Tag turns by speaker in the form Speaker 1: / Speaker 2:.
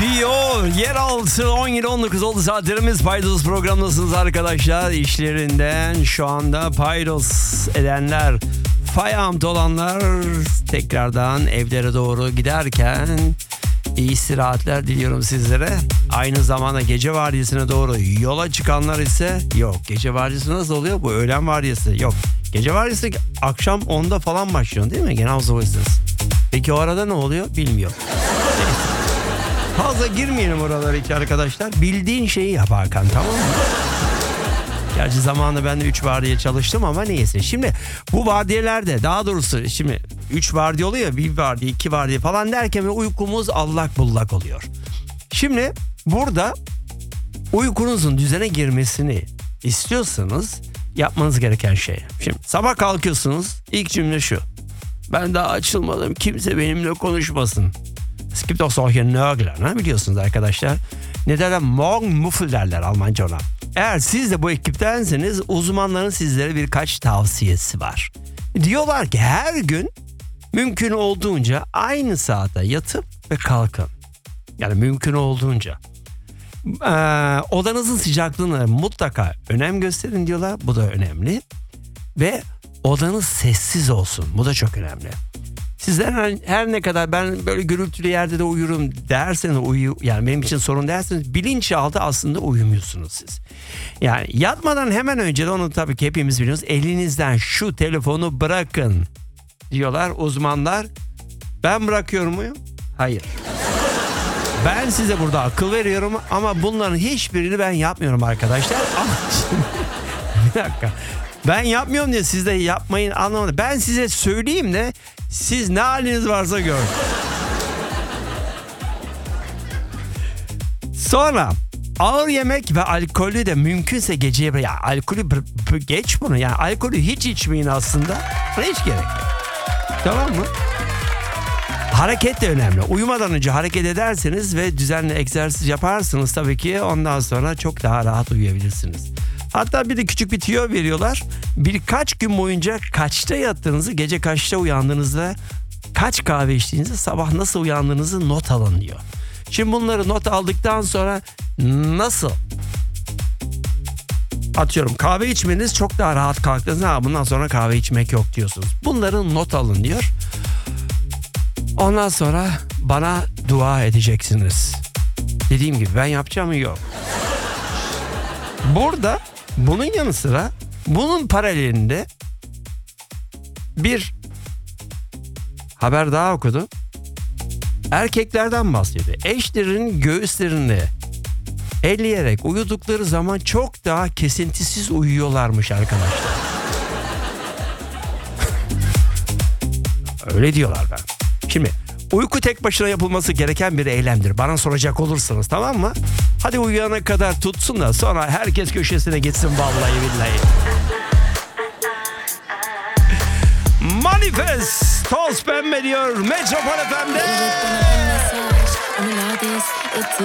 Speaker 1: gidiyor. Yeraltı 17-19 oldu saatlerimiz. Paydos programındasınız arkadaşlar. İşlerinden şu anda paydos edenler, fayam olanlar tekrardan evlere doğru giderken iyi istirahatler diliyorum sizlere. Aynı zamanda gece vardiyasına doğru yola çıkanlar ise yok. Gece vardiyası nasıl oluyor? Bu öğlen vardiyası yok. Gece vardiyası akşam 10'da falan başlıyor değil mi? Genel Zoy'sınız. Peki o arada ne oluyor? Bilmiyorum. Fazla girmeyelim oralara hiç arkadaşlar. Bildiğin şeyi yap Hakan, tamam mı? Gerçi zamanında ben de 3 vardiya çalıştım ama neyse. Şimdi bu vardiyelerde, daha doğrusu şimdi 3 vardiya oluyor, 1 vardiya 2 vardiya falan derken uykumuz allak bullak oluyor. Şimdi burada uykunuzun düzene girmesini istiyorsanız yapmanız gereken şey. Şimdi sabah kalkıyorsunuz, ilk cümle şu: ben daha açılmadım, kimse benimle konuşmasın. Es gibt auch solche Nörgler, biliyorsunuz arkadaşlar. Ne derler? Morgenmuffel derler Almanca ona. Eğer siz de bu ekiptenseniz uzmanların sizlere birkaç tavsiyesi var. Diyorlar ki her gün mümkün olduğunca aynı saate yatıp ve kalkın. Yani mümkün olduğunca. Odanızın sıcaklığına mutlaka önem gösterin diyorlar. Bu da önemli. Ve odanız sessiz olsun. Bu da çok önemli. Sizler her ne kadar ben böyle gürültülü yerde de uyurum derseniz, yani benim için sorun derseniz, bilinçaltı aslında uyumuyorsunuz siz. Yani yatmadan hemen önce de onu tabii ki hepimiz biliyoruz. Elinizden şu telefonu bırakın diyorlar uzmanlar. Ben bırakıyor muyum? Hayır. Ben size burada akıl veriyorum ama bunların hiçbirini ben yapmıyorum arkadaşlar. Bir dakika. Ben yapmıyorum diye siz de yapmayın anlamadım. Ben size söyleyeyim de siz ne haliniz varsa görün. Sonra ağır yemek ve alkolü de mümkünse geceye bırak. Ya alkolü geç bunu. Yani alkolü hiç içmeyin aslında. Hiç gerek yok. Tamam mı? Hareket de önemli. Uyumadan önce hareket ederseniz ve düzenli egzersiz yaparsınız tabii ki ondan sonra çok daha rahat uyuyabilirsiniz. Hatta bir de küçük bir tüyo veriyorlar. Birkaç gün boyunca kaçta yattığınızı, gece kaçta uyandığınızda, kaç kahve içtiğinizi, sabah nasıl uyandığınızı not alın diyor. Şimdi bunları not aldıktan sonra nasıl? Atıyorum kahve içmeniz çok daha rahat kalktığınızda bundan sonra kahve içmek yok diyorsunuz. Bunları not alın diyor. Ondan sonra bana dua edeceksiniz. Dediğim gibi ben yapacağım yok. Burada bunun yanı sıra bunun paralelinde bir haber daha okudum. Erkeklerden bahsediyor. Eşlerin göğüslerini elleyerek uyudukları zaman çok daha kesintisiz uyuyorlarmış arkadaşlar. Öyle diyorlar ben. Şimdi uyku tek başına yapılması gereken bir eylemdir. Bana soracak olursanız, tamam mı? Hadi uyuyana kadar tutsun da sonra herkes köşesine gitsin vallahi billahi. Manifest toz pembe diyor Metropol FM'de.